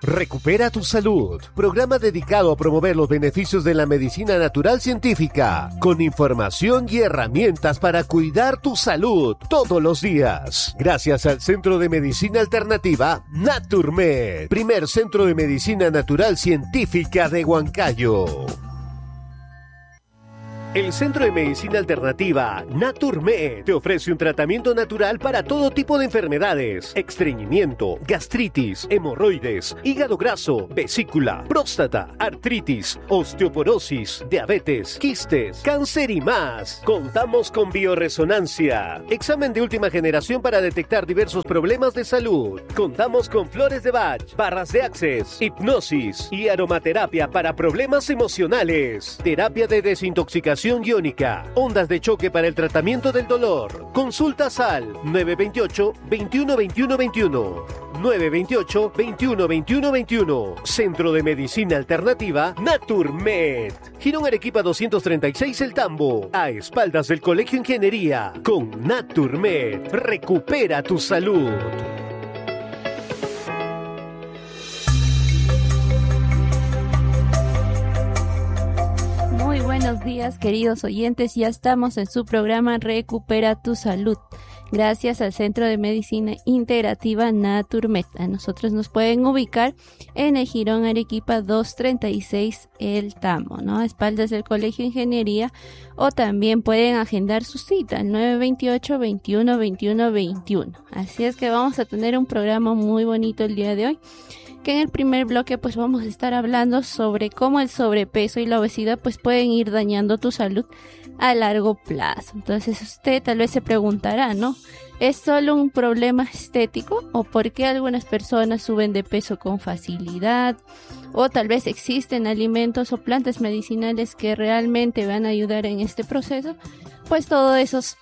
Recupera tu salud, programa dedicado a promover los beneficios de la medicina natural científica, con información y herramientas para cuidar tu salud todos los días. Gracias al Centro de Medicina Alternativa Naturmed, primer centro de medicina natural científica de Huancayo. El Centro de Medicina Alternativa Naturmed te ofrece un tratamiento natural para todo tipo de enfermedades: estreñimiento, gastritis, hemorroides, hígado graso, vesícula, próstata, artritis, osteoporosis, diabetes, quistes, cáncer y más. Contamos con bioresonancia, examen de última generación para detectar diversos problemas de salud. Contamos con flores de Bach, barras de Access, hipnosis y aromaterapia para problemas emocionales, terapia de desintoxicación iónica, ondas de choque para el tratamiento del dolor. Consultas al 928-21-21-21. 928-21-21-21. Centro de Medicina Alternativa Naturmed. Girón Arequipa 236 El Tambo, a espaldas del Colegio Ingeniería. Con Naturmed, recupera tu salud. Muy buenos días, queridos oyentes. Ya estamos en su programa Recupera tu Salud, gracias al Centro de Medicina Integrativa Naturmed. A nosotros nos pueden ubicar en el Girón Arequipa 236 El Tambo, ¿no? A espaldas del Colegio Ingeniería, o también pueden agendar su cita al 928-21-21-21. Así es que vamos a tener un programa muy bonito el día de hoy, que en el primer bloque pues vamos a estar hablando sobre cómo el sobrepeso y la obesidad pues pueden ir dañando tu salud a largo plazo. Entonces usted tal vez se preguntará, ¿no? ¿Es solo un problema estético o por qué algunas personas suben de peso con facilidad? O tal vez existen alimentos o plantas medicinales que realmente van a ayudar en este proceso. Pues esas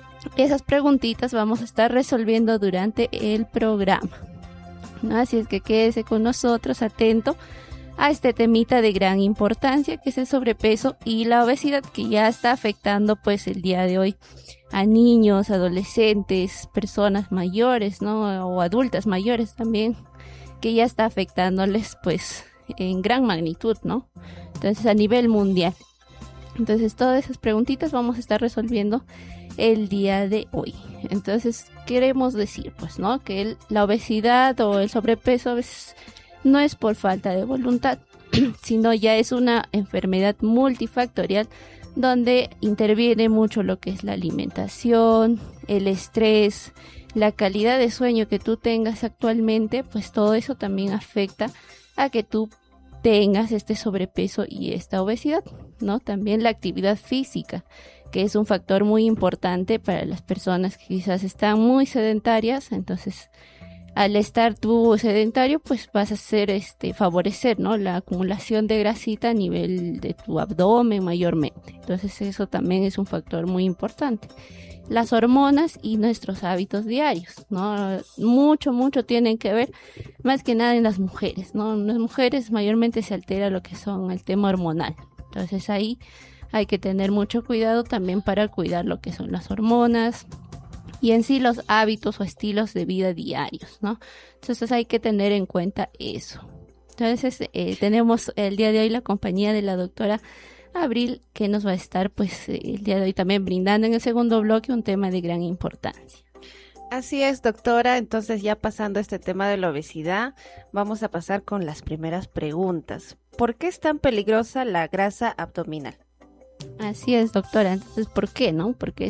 preguntitas vamos a estar resolviendo durante el programa, ¿no? Así es que quédese con nosotros, atento a este temita de gran importancia, que es el sobrepeso y la obesidad, que ya está afectando pues el día de hoy a niños, adolescentes, personas mayores, ¿no? O adultas mayores también, que ya está afectándoles pues en gran magnitud, ¿no? Entonces a nivel mundial. Entonces todas esas preguntitas vamos a estar resolviendo el día de hoy. Entonces queremos decir pues, ¿no? Que la obesidad o el sobrepeso a veces no es por falta de voluntad, sino ya es una enfermedad multifactorial donde interviene mucho lo que es la alimentación, el estrés, la calidad de sueño que tú tengas actualmente. Pues todo eso también afecta a que tú tengas este sobrepeso y esta obesidad, ¿no? También la actividad física, que es un factor muy importante para las personas que quizás están muy sedentarias. Entonces, al estar tú sedentario, pues vas a favorecer, ¿no? La acumulación de grasita a nivel de tu abdomen mayormente. Entonces, eso también es un factor muy importante. Las hormonas y nuestros hábitos diarios, ¿no? Mucho tienen que ver, más que nada en las mujeres, ¿no? En las mujeres mayormente se altera lo que son el tema hormonal. Entonces, ahí hay que tener mucho cuidado también para cuidar lo que son las hormonas y en sí los hábitos o estilos de vida diarios, ¿no? Entonces hay que tener en cuenta eso. Entonces tenemos el día de hoy la compañía de la doctora Abril, que nos va a estar pues el día de hoy también brindando en el segundo bloque un tema de gran importancia. Así es, doctora. Entonces, ya pasando este tema de la obesidad, vamos a pasar con las primeras preguntas. ¿Por qué es tan peligrosa la grasa abdominal? Así es, doctora. Entonces, ¿por qué, no? Porque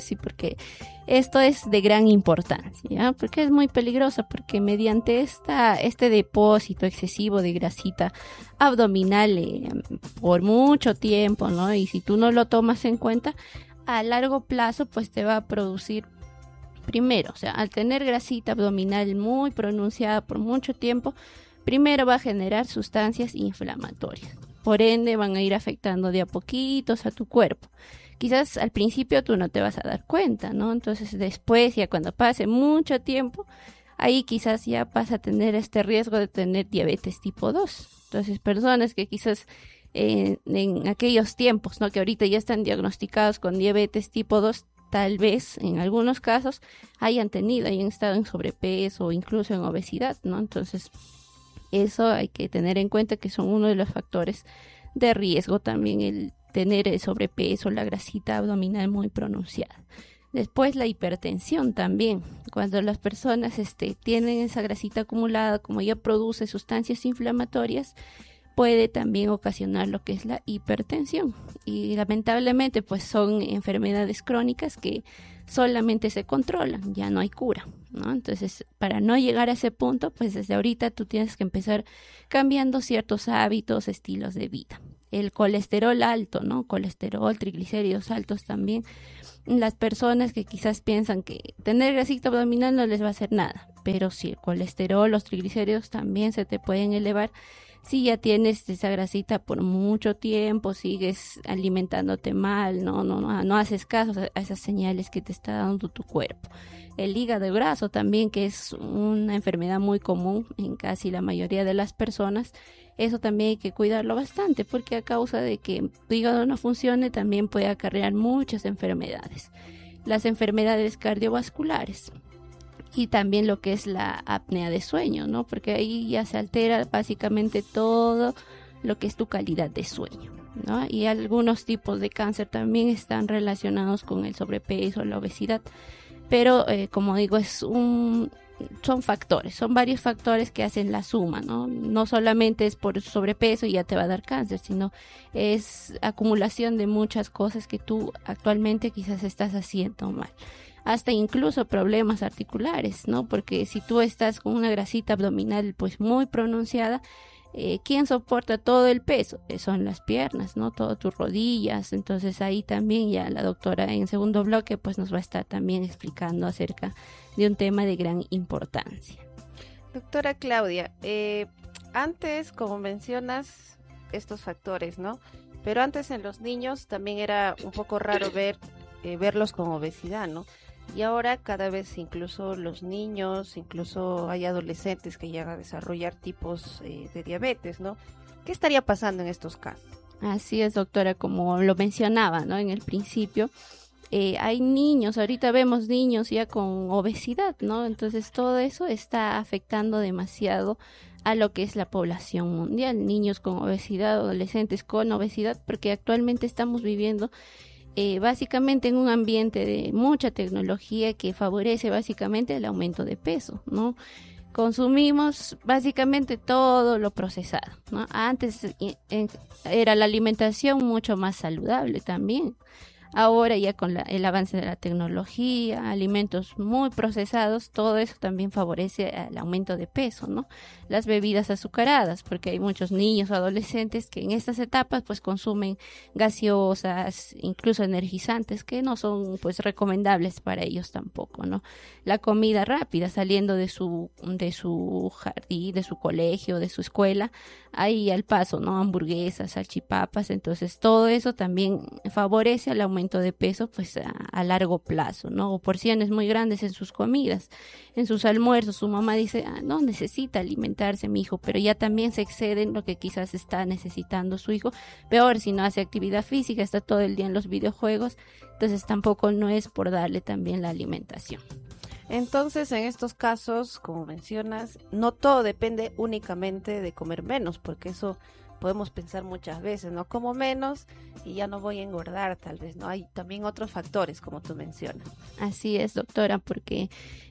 esto es de gran importancia, ¿ya? Porque es muy peligrosa, porque mediante este depósito excesivo de grasita abdominal por mucho tiempo, ¿no? Y si tú no lo tomas en cuenta, a largo plazo, pues te va a producir, primero, o sea, al tener grasita abdominal muy pronunciada por mucho tiempo, primero va a generar sustancias inflamatorias. Por ende, van a ir afectando de a poquitos a tu cuerpo. Quizás al principio tú no te vas a dar cuenta, ¿no? Entonces después, ya cuando pase mucho tiempo, ahí quizás ya vas a tener este riesgo de tener diabetes tipo 2. Entonces, personas que quizás en aquellos tiempos, ¿no? Que ahorita ya están diagnosticados con diabetes tipo 2, tal vez en algunos casos hayan estado en sobrepeso o incluso en obesidad, ¿no? Entonces, Eso hay que tener en cuenta que son uno de los factores de riesgo también, el tener el sobrepeso, la grasita abdominal muy pronunciada. Después la hipertensión también, cuando las personas tienen esa grasita acumulada, como ya produce sustancias inflamatorias, puede también ocasionar lo que es la hipertensión. Y lamentablemente pues son enfermedades crónicas que solamente se controlan, ya no hay cura, ¿no? Entonces, para no llegar a ese punto, pues desde ahorita tú tienes que empezar cambiando ciertos hábitos, estilos de vida. El colesterol alto, ¿no? Colesterol, triglicéridos altos también. Las personas que quizás piensan que tener grasita abdominal no les va a hacer nada, pero si el colesterol, los triglicéridos también se te pueden elevar. Si ya tienes esa grasita por mucho tiempo, sigues alimentándote mal, no haces caso a esas señales que te está dando tu cuerpo. El hígado graso también, que es una enfermedad muy común en casi la mayoría de las personas, eso también hay que cuidarlo bastante, porque a causa de que tu hígado no funcione también puede acarrear muchas enfermedades. Las enfermedades cardiovasculares. Y también lo que es la apnea de sueño, ¿no? Porque ahí ya se altera básicamente todo lo que es tu calidad de sueño, ¿no? Y algunos tipos de cáncer también están relacionados con el sobrepeso, la obesidad. Pero, como digo, son factores, son varios factores que hacen la suma, ¿no? No solamente es por sobrepeso y ya te va a dar cáncer, sino es acumulación de muchas cosas que tú actualmente quizás estás haciendo mal. Hasta incluso problemas articulares, ¿no? Porque si tú estás con una grasita abdominal pues muy pronunciada, ¿quién soporta todo el peso? Son las piernas, ¿no? Todas tus rodillas. Entonces ahí también ya la doctora en segundo bloque pues nos va a estar también explicando acerca de un tema de gran importancia. Doctora Claudia, antes, como mencionas, estos factores, ¿no? Pero antes en los niños también era un poco raro verlos con obesidad, ¿no? Y ahora cada vez incluso los niños, incluso hay adolescentes que llegan a desarrollar tipos de diabetes, ¿no? ¿Qué estaría pasando en estos casos? Así es, doctora, como lo mencionaba, ¿no? En el principio, hay niños, ahorita vemos niños ya con obesidad, ¿no? Entonces todo eso está afectando demasiado a lo que es la población mundial, niños con obesidad, adolescentes con obesidad, porque actualmente estamos viviendo básicamente en un ambiente de mucha tecnología que favorece básicamente el aumento de peso, ¿no? Consumimos básicamente todo lo procesado, ¿no? Antes era la alimentación mucho más saludable también. Ahora ya con el avance de la tecnología, alimentos muy procesados, todo eso también favorece el aumento de peso, ¿no? Las bebidas azucaradas, porque hay muchos niños o adolescentes que en estas etapas pues consumen gaseosas, incluso energizantes, que no son pues recomendables para ellos tampoco, ¿no? La comida rápida, saliendo de su jardín, de su colegio, de su escuela, ahí al paso, ¿no? Hamburguesas, salchipapas, entonces todo eso también favorece el aumento de peso pues a largo plazo, ¿no? O porciones muy grandes en sus comidas, en sus almuerzos. Su mamá dice, no necesita alimentarse mi hijo, pero ya también se excede en lo que quizás está necesitando su hijo. Peor si no hace actividad física, está todo el día en los videojuegos, entonces tampoco no es por darle también la alimentación. Entonces, en estos casos, como mencionas, no todo depende únicamente de comer menos, porque eso podemos pensar muchas veces, ¿no? Como menos y ya no voy a engordar, tal vez, ¿no? Hay también otros factores, como tú mencionas. Así es, doctora, porque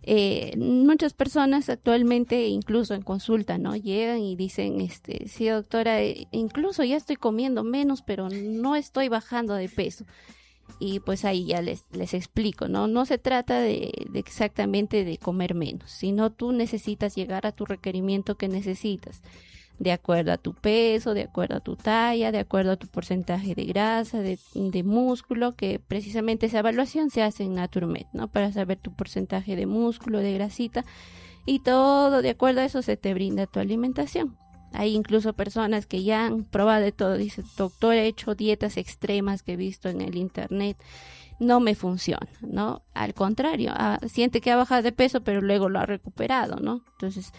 muchas personas actualmente, incluso en consulta, ¿no? Llegan y dicen, sí, doctora, incluso ya estoy comiendo menos, pero no estoy bajando de peso. Y pues ahí ya les explico, ¿no? No se trata de exactamente de comer menos, sino tú necesitas llegar a tu requerimiento que necesitas, de acuerdo a tu peso, de acuerdo a tu talla, de acuerdo a tu porcentaje de grasa, de músculo, que precisamente esa evaluación se hace en NaturMed, ¿no? Para saber tu porcentaje de músculo, de grasita, y todo de acuerdo a eso se te brinda tu alimentación. Hay incluso personas que ya han probado de todo. Dice, doctor, he hecho dietas extremas que he visto en el internet, no me funciona, ¿no? Al contrario, siente que ha bajado de peso, pero luego lo ha recuperado, ¿no? Entonces,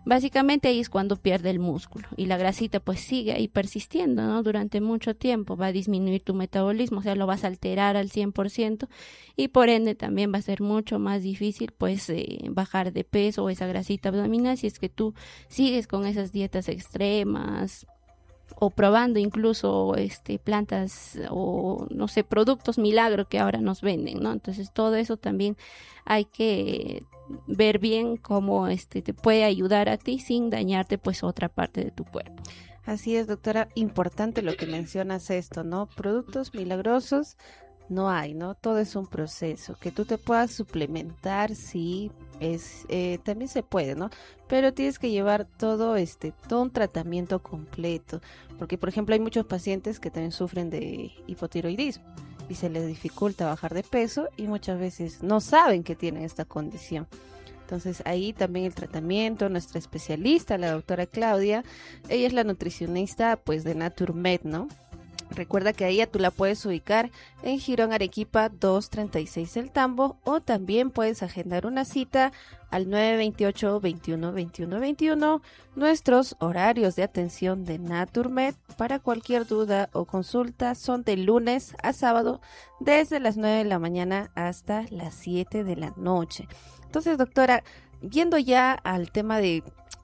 Básicamente ahí es cuando pierde el músculo y la grasita pues sigue ahí persistiendo, ¿no? Durante mucho tiempo va a disminuir tu metabolismo, o sea, lo vas a alterar al 100% y por ende también va a ser mucho más difícil pues bajar de peso o esa grasita abdominal si es que tú sigues con esas dietas extremas o probando incluso plantas o no sé, productos milagro que ahora nos venden, ¿no? Entonces todo eso también hay que ver bien cómo te puede ayudar a ti sin dañarte pues otra parte de tu cuerpo. Así es, doctora, importante lo que mencionas esto, ¿no? Productos milagrosos no hay, ¿no? Todo es un proceso. Que tú te puedas suplementar, sí, también se puede, ¿no? Pero tienes que llevar todo un tratamiento completo, porque por ejemplo hay muchos pacientes que también sufren de hipotiroidismo y se les dificulta bajar de peso y muchas veces no saben que tienen esta condición. Entonces ahí también el tratamiento, nuestra especialista, la doctora Claudia, ella es la nutricionista pues de Naturmed, ¿no? Recuerda que a ella tú la puedes ubicar en Girón Arequipa 236 El Tambo o también puedes agendar una cita al 928-21-21-21. Nuestros horarios de atención de Naturmed para cualquier duda o consulta son de lunes a sábado desde las 9 de la mañana hasta las 7 de la noche. Entonces, doctora, yendo ya al tema de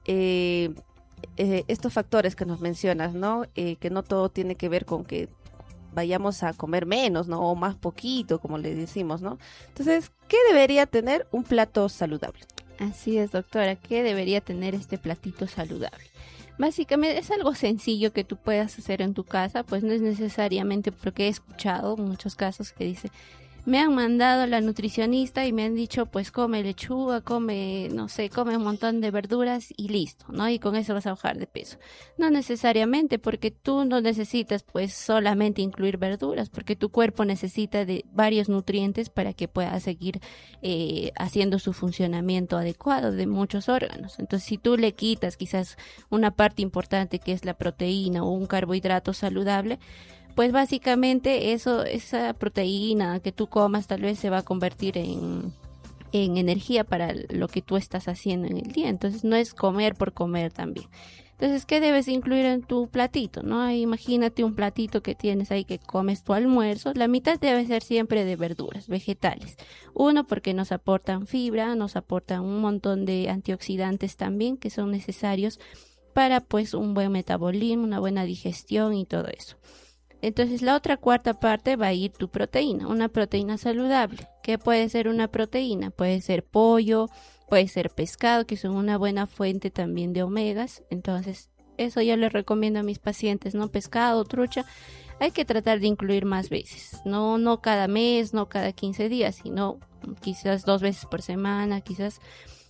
estos factores que nos mencionas, ¿no? Que no todo tiene que ver con que vayamos a comer menos, ¿no? O más poquito, como le decimos, ¿no? Entonces, ¿qué debería tener un plato saludable? Así es, doctora, ¿qué debería tener este platito saludable? Básicamente es algo sencillo que tú puedas hacer en tu casa, pues no es necesariamente, porque he escuchado muchos casos que dice, me han mandado la nutricionista y me han dicho, pues come lechuga, come, no sé, come un montón de verduras y listo, ¿no? Y con eso vas a bajar de peso. No necesariamente, porque tú no necesitas, pues, solamente incluir verduras, porque tu cuerpo necesita de varios nutrientes para que pueda seguir haciendo su funcionamiento adecuado de muchos órganos. Entonces, si tú le quitas quizás una parte importante que es la proteína o un carbohidrato saludable, pues básicamente esa proteína que tú comas tal vez se va a convertir en energía para lo que tú estás haciendo en el día. Entonces no es comer por comer también. Entonces, ¿qué debes incluir en tu platito? ¿No? Imagínate un platito que tienes ahí que comes tu almuerzo. La mitad debe ser siempre de verduras, vegetales. Uno, porque nos aportan fibra, nos aportan un montón de antioxidantes también que son necesarios para pues un buen metabolismo, una buena digestión y todo eso. Entonces la otra cuarta parte va a ir tu proteína, una proteína saludable. ¿Qué puede ser una proteína? Puede ser pollo, puede ser pescado, que son una buena fuente también de omegas. Entonces eso yo les recomiendo a mis pacientes, ¿no? Pescado, trucha, hay que tratar de incluir más veces. No cada mes, no cada 15 días, sino quizás 2 veces por semana, quizás,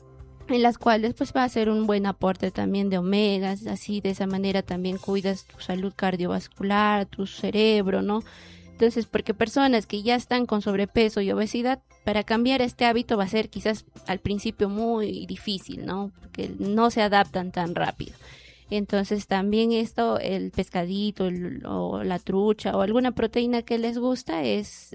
en las cuales pues va a ser un buen aporte también de omegas, así de esa manera también cuidas tu salud cardiovascular, tu cerebro, ¿no? Entonces, porque personas que ya están con sobrepeso y obesidad, para cambiar este hábito va a ser quizás al principio muy difícil, ¿no? Porque no se adaptan tan rápido. Entonces también esto, el pescadito o la trucha o alguna proteína que les gusta es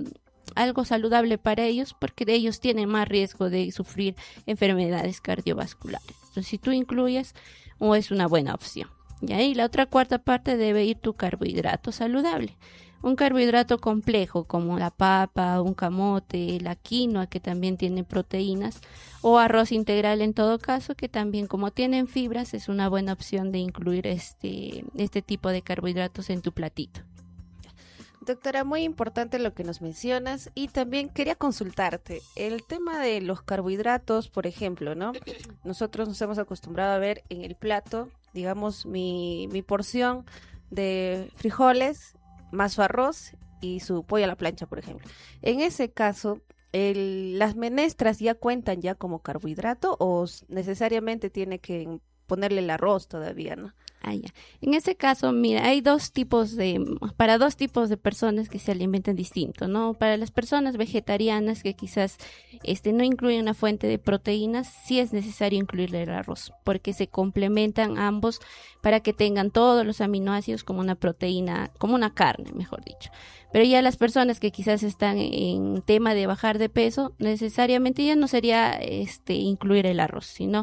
algo saludable para ellos, porque ellos tienen más riesgo de sufrir enfermedades cardiovasculares. Entonces, si tú incluyes, o es una buena opción. Y ahí la otra cuarta parte debe ir tu carbohidrato saludable. Un carbohidrato complejo como la papa, un camote, la quinoa, que también tiene proteínas, o arroz integral en todo caso, que también como tienen fibras es una buena opción de incluir este tipo de carbohidratos en tu platito. Doctora, muy importante lo que nos mencionas y también quería consultarte el tema de los carbohidratos, por ejemplo, ¿no? Nosotros nos hemos acostumbrado a ver en el plato, digamos, mi porción de frijoles más su arroz y su pollo a la plancha, por ejemplo. En ese caso, ¿las menestras ya cuentan ya como carbohidrato o necesariamente tiene que ponerle el arroz todavía, ¿no? Ya. En ese caso, mira, hay para dos tipos de personas que se alimentan distinto, ¿no? Para las personas vegetarianas que quizás no incluyen una fuente de proteínas, sí es necesario incluirle el arroz, porque se complementan ambos para que tengan todos los aminoácidos como una proteína, como una carne, mejor dicho. Pero ya las personas que quizás están en tema de bajar de peso, necesariamente ya no sería incluir el arroz, sino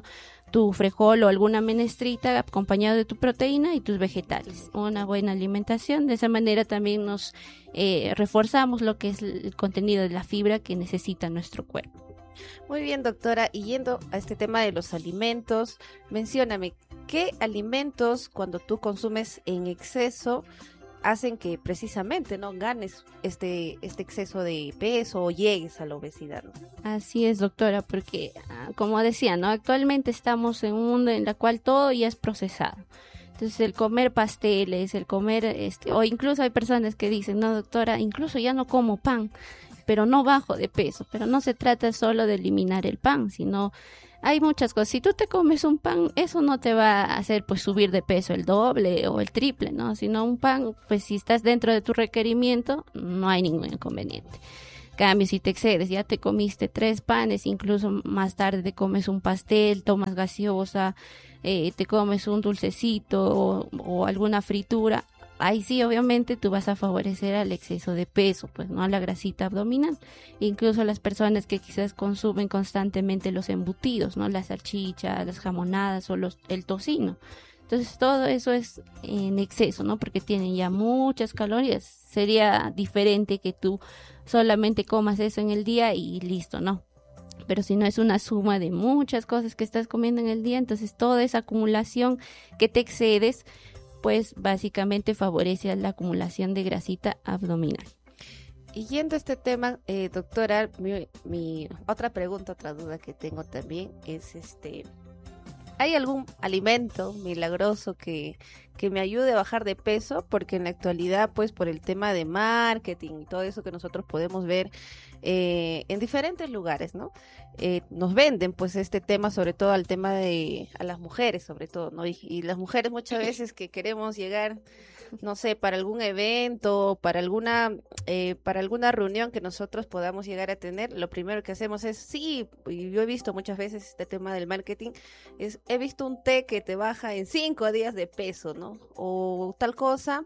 tu frijol o alguna menestrita acompañado de tu proteína y tus vegetales. Una buena alimentación, de esa manera también nos reforzamos lo que es el contenido de la fibra que necesita nuestro cuerpo. Muy bien, doctora, y yendo a este tema de los alimentos, mencióname, ¿qué alimentos cuando tú consumes en exceso hacen que precisamente no ganes este exceso de peso o llegues a la obesidad, ¿no? Así es, doctora, porque como decía, ¿no? Actualmente estamos en un mundo en el cual todo ya es procesado. Entonces el comer pasteles, el comer, o incluso hay personas que dicen, no, doctora, incluso ya no como pan, pero no bajo de peso. Pero no se trata solo de eliminar el pan, sino hay muchas cosas. Si tú te comes un pan, eso no te va a hacer pues subir de peso el doble o el triple, ¿no? Sino un pan, pues si estás dentro de tu requerimiento, no hay ningún inconveniente. Cambio, si te excedes, ya te comiste 3 panes, incluso más tarde te comes un pastel, tomas gaseosa, te comes un dulcecito o alguna fritura, ahí sí obviamente tú vas a favorecer al exceso de peso, pues no a la grasita abdominal. Incluso las personas que quizás consumen constantemente los embutidos, no, las salchichas, las jamonadas o el tocino. Entonces todo eso es en exceso, ¿no? Porque tienen ya muchas calorías. Sería diferente que tú solamente comas eso en el día y listo, ¿no? Pero si no, es una suma de muchas cosas que estás comiendo en el día, entonces toda esa acumulación que te excedes, pues básicamente favorece la acumulación de grasita abdominal. Y yendo a este tema, doctora, mi otra pregunta, otra duda que tengo también es ¿hay algún alimento milagroso que me ayude a bajar de peso? Porque en la actualidad, pues por el tema de marketing y todo eso que nosotros podemos ver en diferentes lugares, ¿no? Nos venden pues este tema, sobre todo al tema a las mujeres, sobre todo, ¿no? Y las mujeres muchas veces que queremos llegar, no sé, para algún evento, para alguna reunión que nosotros podamos llegar a tener, lo primero que hacemos es, sí, y yo he visto muchas veces este tema del marketing, he visto un té que te baja en 5 días de peso, ¿no? O tal cosa,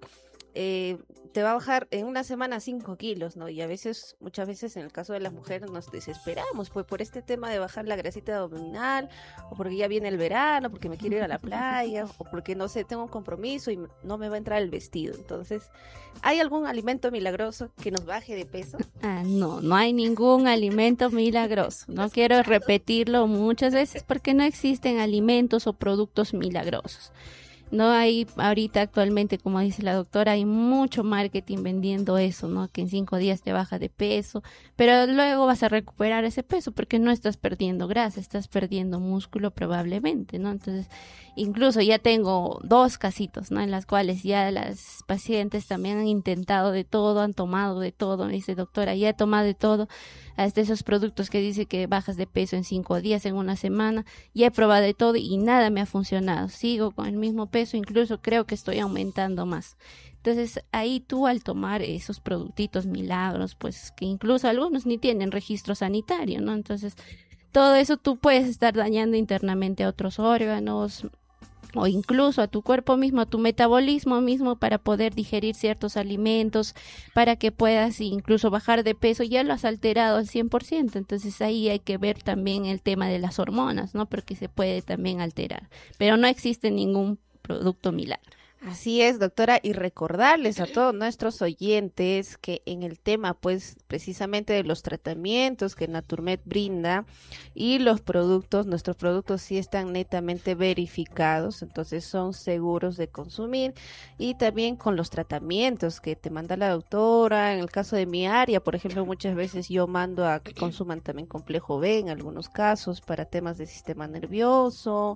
te va a bajar en una semana 5 kilos, ¿no? Y muchas veces en el caso de las mujeres nos desesperamos, pues por este tema de bajar la grasita abdominal, o porque ya viene el verano, porque me quiero ir a la playa, o porque no sé, tengo un compromiso y no me va a entrar el vestido. Entonces, ¿hay algún alimento milagroso que nos baje de peso? No hay ningún alimento milagroso. No quiero repetirlo muchas veces porque no existen alimentos o productos milagrosos. No hay ahorita actualmente, como dice la doctora, hay mucho marketing vendiendo eso, ¿no? Que en 5 días te baja de peso, pero luego vas a recuperar ese peso porque no estás perdiendo grasa, estás perdiendo músculo probablemente, ¿no? Entonces, incluso ya tengo 2 casitos, ¿no? En las cuales ya las pacientes también han intentado de todo, han tomado de todo. Me dice, doctora, ya he tomado de todo, hasta esos productos que dice que bajas de peso en 5 días, en una semana, ya he probado de todo y nada me ha funcionado. Sigo con el mismo peso, incluso creo que estoy aumentando más. Entonces ahí tú al tomar esos productitos milagros, pues que incluso algunos ni tienen registro sanitario, ¿no? Entonces todo eso tú puedes estar dañando internamente a otros órganos o incluso a tu cuerpo mismo, a tu metabolismo mismo para poder digerir ciertos alimentos, para que puedas incluso bajar de peso, ya lo has alterado al 100%, entonces ahí hay que ver también el tema de las hormonas, ¿no? Porque se puede también alterar, pero no existe ningún producto milagro. Así es, doctora, y recordarles a todos nuestros oyentes que en el tema, pues, precisamente de los tratamientos que Naturmed brinda y los productos, nuestros productos sí están netamente verificados, entonces son seguros de consumir, y también con los tratamientos que te manda la doctora. En el caso de mi área, por ejemplo, muchas veces yo mando a que consuman también complejo B en algunos casos para temas de sistema nervioso,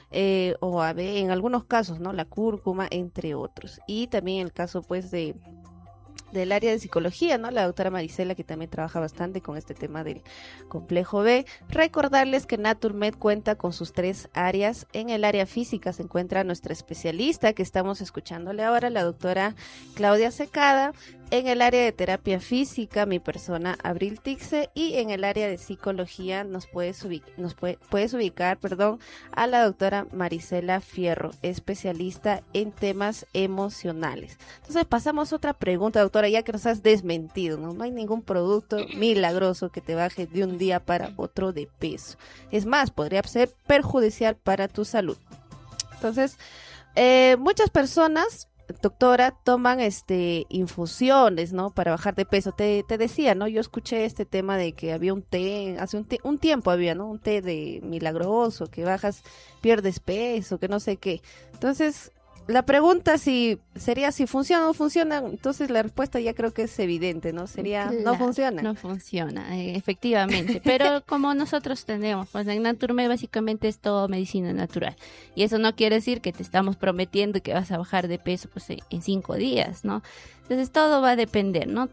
o en algunos casos, ¿no? La cúrcuma, entre otros. Y también el caso, pues, del área de psicología, ¿no? La doctora Marisela, que también trabaja bastante con este tema del complejo B. Recordarles que Naturmed cuenta con sus 3 áreas. En el área física se encuentra nuestra especialista, que estamos escuchándole ahora, la doctora Claudia Secada. en el área de terapia física, mi persona Abril Tixe, y en el área de psicología puedes ubicar, a la doctora Marisela Fierro, especialista en temas emocionales. Entonces pasamos a otra pregunta, doctora, ya que nos has desmentido, ¿no? No hay ningún producto milagroso que te baje de un día para otro de peso. Es más, podría ser perjudicial para tu salud. Entonces, muchas personas, doctora, toman infusiones, ¿no? Para bajar de peso. Te decía, ¿no? Yo escuché este tema de que había un té, hace un tiempo había, ¿no? Un té de milagroso, que bajas, pierdes peso, que no sé qué. Entonces, la pregunta sería si funciona o no funciona, entonces la respuesta ya creo que es evidente, ¿no? Sería, Claro, no funciona. No funciona, efectivamente. Pero como nosotros tenemos, pues en Naturmed básicamente es todo medicina natural. Y eso no quiere decir que te estamos prometiendo que vas a bajar de peso pues en 5 días, ¿no? Entonces todo va a depender, ¿no?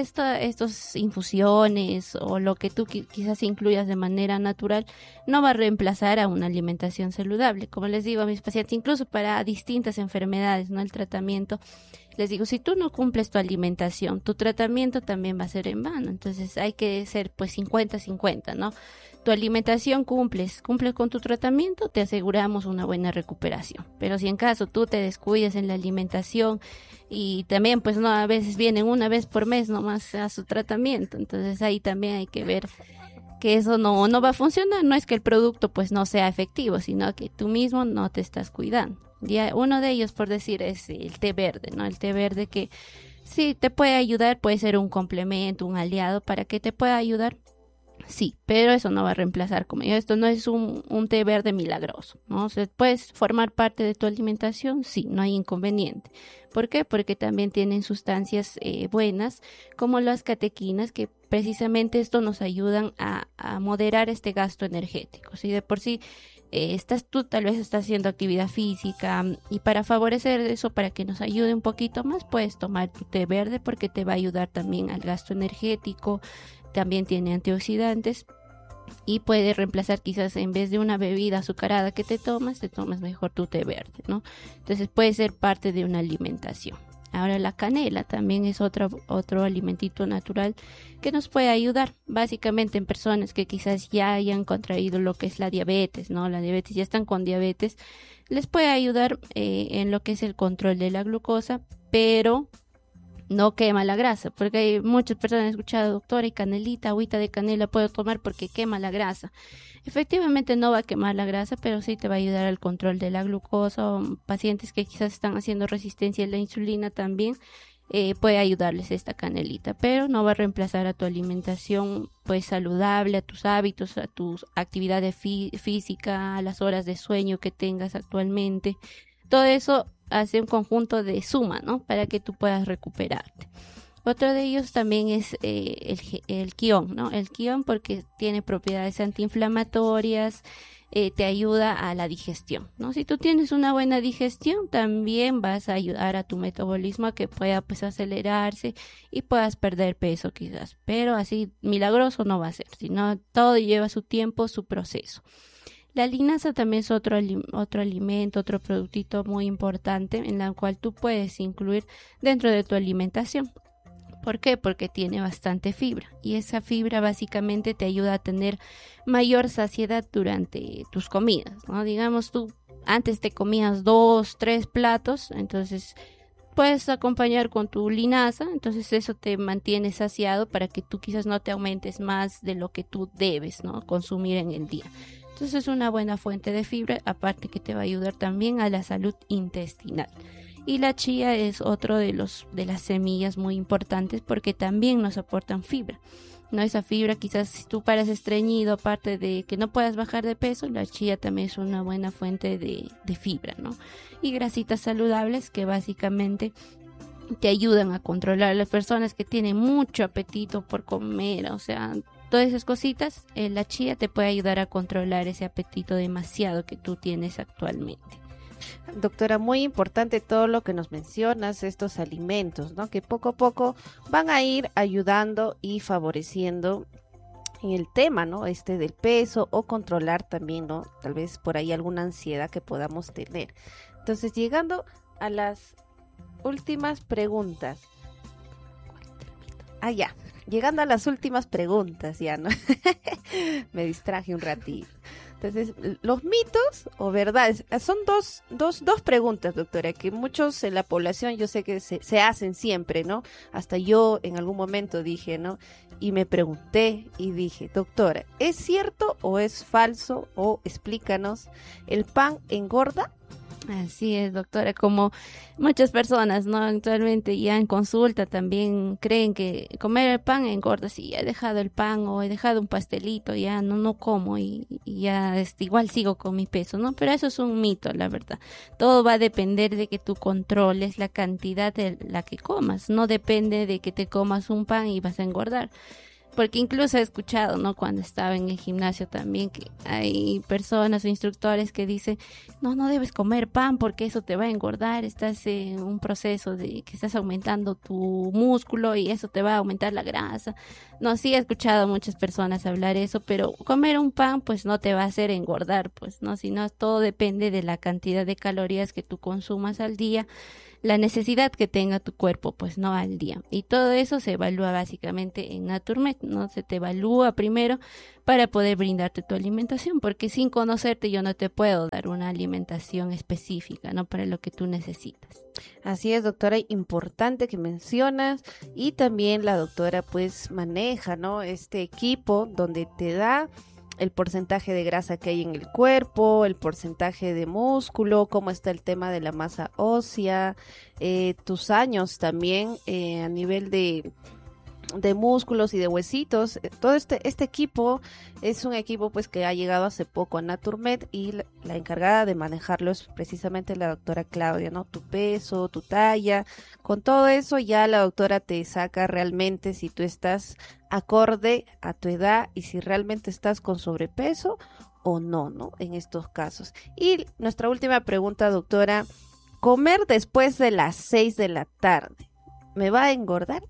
Estos infusiones o lo que tú quizás incluyas de manera natural no va a reemplazar a una alimentación saludable. Como les digo a mis pacientes, incluso para distintas enfermedades, ¿no? El tratamiento, les digo, si tú no cumples tu alimentación, tu tratamiento también va a ser en vano. Entonces hay que ser pues 50-50, ¿no? Tu alimentación cumples con tu tratamiento, te aseguramos una buena recuperación. Pero si en caso tú te descuidas en la alimentación y también pues no, a veces vienen una vez por mes nomás a su tratamiento, entonces ahí también hay que ver que eso no va a funcionar. No es que el producto pues no sea efectivo, sino que tú mismo no te estás cuidando. Y uno de ellos, por decir, es el té verde, ¿no? El té verde que sí te puede ayudar, puede ser un complemento, un aliado para que te pueda ayudar. Sí, pero eso no va a reemplazar, como yo, esto no es un té verde milagroso, ¿no? O sea, ¿puedes formar parte de tu alimentación? Sí, no hay inconveniente. ¿Por qué? Porque también tienen sustancias buenas, como las catequinas, que precisamente esto nos ayudan a moderar este gasto energético. Si de por sí tú tal vez estás haciendo actividad física y para favorecer eso, para que nos ayude un poquito más, puedes tomar tu té verde porque te va a ayudar también al gasto energético. También tiene antioxidantes y puede reemplazar quizás en vez de una bebida azucarada que te tomas mejor tu té verde, ¿no? Entonces puede ser parte de una alimentación. Ahora la canela también es otro alimentito natural que nos puede ayudar básicamente en personas que quizás ya hayan contraído lo que es la diabetes, ¿no? La diabetes, ya están con diabetes, les puede ayudar en lo que es el control de la glucosa, pero no quema la grasa, porque hay muchas personas que han escuchado, doctora, y canelita, agüita de canela puedo tomar porque quema la grasa. Efectivamente no va a quemar la grasa, pero sí te va a ayudar al control de la glucosa. O pacientes que quizás están haciendo resistencia a la insulina también, puede ayudarles esta canelita, pero no va a reemplazar a tu alimentación pues saludable, a tus hábitos, a tus actividades física, a las horas de sueño que tengas actualmente. Todo eso hace un conjunto de suma, ¿no? Para que tú puedas recuperarte. Otro de ellos también es el quión, ¿no? El quión porque tiene propiedades antiinflamatorias, te ayuda a la digestión, ¿no? Si tú tienes una buena digestión, también vas a ayudar a tu metabolismo a que pueda pues acelerarse y puedas perder peso quizás. Pero así milagroso no va a ser, sino todo lleva su tiempo, su proceso. La linaza también es otro alimento, otro productito muy importante en la cual tú puedes incluir dentro de tu alimentación. ¿Por qué? Porque tiene bastante fibra y esa fibra básicamente te ayuda a tener mayor saciedad durante tus comidas, ¿no? Digamos tú antes te comías 2, 3 platos, entonces puedes acompañar con tu linaza, entonces eso te mantiene saciado para que tú quizás no te aumentes más de lo que tú debes, ¿no? Consumir en el día. Entonces es una buena fuente de fibra, aparte que te va a ayudar también a la salud intestinal. Y la chía es otro de las semillas muy importantes porque también nos aportan fibra, ¿no? Esa fibra quizás si tú paras estreñido, aparte de que no puedas bajar de peso, la chía también es una buena fuente de fibra, ¿no? Y grasitas saludables que básicamente te ayudan a controlar a las personas que tienen mucho apetito por comer, o sea, todas esas cositas, la chía te puede ayudar a controlar ese apetito demasiado que tú tienes actualmente. Doctora, muy importante todo lo que nos mencionas, estos alimentos, ¿no? Que poco a poco van a ir ayudando y favoreciendo en el tema, ¿no? Del peso o controlar también, ¿no? Tal vez por ahí alguna ansiedad que podamos tener. Entonces, llegando a las últimas preguntas. Ya. Llegando a las últimas preguntas, ya, ¿no? Me distraje un ratito. Entonces, los mitos o verdades, son dos preguntas, doctora, que muchos en la población yo sé que se hacen siempre, ¿no? Hasta yo en algún momento dije, ¿no? Y me pregunté y dije, doctora, ¿es cierto o es falso? O explícanos, ¿el pan engorda? Así es, doctora, como muchas personas, ¿no? Actualmente ya en consulta también creen que comer el pan engorda. Sí, he dejado el pan o he dejado un pastelito, ya no como y ya igual sigo con mi peso, ¿no? Pero eso es un mito, la verdad. Todo va a depender de que tú controles la cantidad de la que comas. No depende de que te comas un pan y vas a engordar. Porque incluso he escuchado, ¿no? Cuando estaba en el gimnasio también, que hay personas o instructores que dicen, no debes comer pan porque eso te va a engordar, estás en un proceso de que estás aumentando tu músculo y eso te va a aumentar la grasa. No, sí he escuchado a muchas personas hablar eso, pero comer un pan pues no te va a hacer engordar, pues, ¿no? Sino todo depende de la cantidad de calorías que tú consumas al día, la necesidad que tenga tu cuerpo, pues no al día. Y todo eso se evalúa básicamente en Naturmed, ¿no? Se te evalúa primero para poder brindarte tu alimentación, porque sin conocerte yo no te puedo dar una alimentación específica, ¿no? Para lo que tú necesitas. Así es, doctora, importante que mencionas, y también la doctora pues maneja, ¿no? Este equipo donde te da el porcentaje de grasa que hay en el cuerpo, el porcentaje de músculo, cómo está el tema de la masa ósea, tus años también a nivel de músculos y de huesitos. Todo este equipo es un equipo pues que ha llegado hace poco a Naturmed, y la encargada de manejarlo es precisamente la doctora Claudia, ¿no? Tu peso, tu talla, con todo eso ya la doctora te saca realmente si tú estás acorde a tu edad y si realmente estás con sobrepeso o no, ¿no? En estos casos. Y nuestra última pregunta, doctora, ¿comer después de las 6 de la tarde me va a engordar?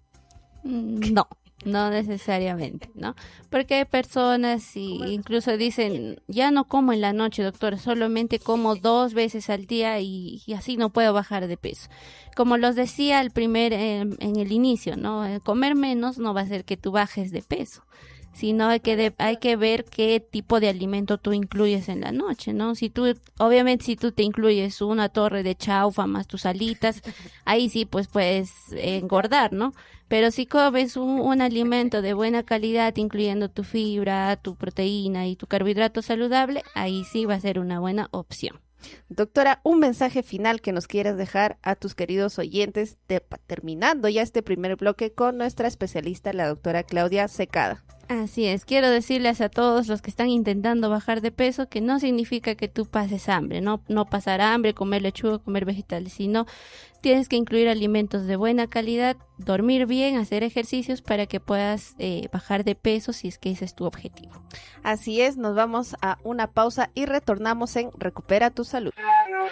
No necesariamente, ¿no? Porque hay personas y incluso dicen, ya no como en la noche, doctora, solamente como 2 veces al día y así no puedo bajar de peso. Como los decía en el inicio, ¿no? Comer menos no va a hacer que tú bajes de peso, sino hay que ver qué tipo de alimento tú incluyes en la noche, ¿no? Obviamente si tú te incluyes una torre de chaufa más tus alitas, ahí sí pues puedes engordar, ¿no? Pero si comes un alimento de buena calidad, incluyendo tu fibra, tu proteína y tu carbohidrato saludable, ahí sí va a ser una buena opción. Doctora, un mensaje final que nos quieras dejar a tus queridos oyentes, terminando ya este primer bloque con nuestra especialista, la doctora Claudia Secada. Así es, quiero decirles a todos los que están intentando bajar de peso que no significa que tú pases hambre, no pasar hambre, comer lechuga, comer vegetales, sino tienes que incluir alimentos de buena calidad, dormir bien, hacer ejercicios para que puedas bajar de peso si es que ese es tu objetivo. Así es, nos vamos a una pausa y retornamos en Recupera tu Salud.